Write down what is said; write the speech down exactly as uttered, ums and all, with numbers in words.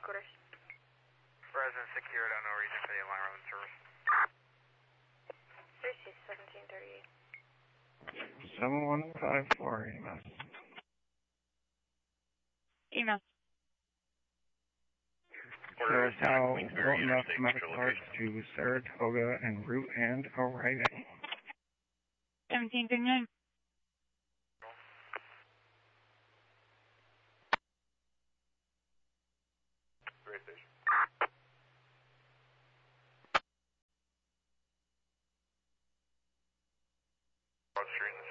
headquarters. Resident secured, I no reason for the alarm room service. three six seventeen thirty-eight. seven one five four, E M S. E M S. Saratoga, Wilton Rough Medical Arts to Saratoga en route and arriving. seventeen thirty-nine. Great station. Broad Street